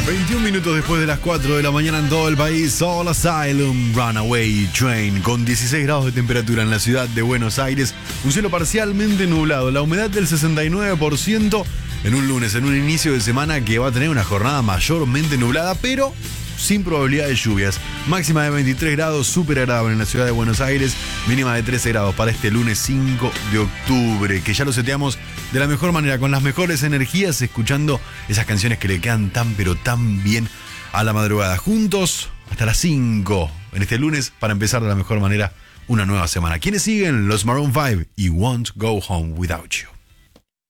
21 minutos después de las 4 de la mañana en todo el país, Soul Asylum, Runaway Train, con 16 grados de temperatura en la ciudad de Buenos Aires, un cielo parcialmente nublado, la humedad del 69%, en un lunes, en un inicio de semana que va a tener una jornada mayormente nublada, pero sin probabilidad de lluvias. Máxima de 23 grados, súper agradable en la ciudad de Buenos Aires, mínima de 13 grados para este lunes 5 de octubre, que ya lo seteamos de la mejor manera, con las mejores energías, escuchando esas canciones que le quedan tan pero tan bien a la madrugada. Juntos hasta las 5 en este lunes para empezar de la mejor manera una nueva semana. ¿Quiénes siguen? Los Maroon 5 y Won't Go Home Without You.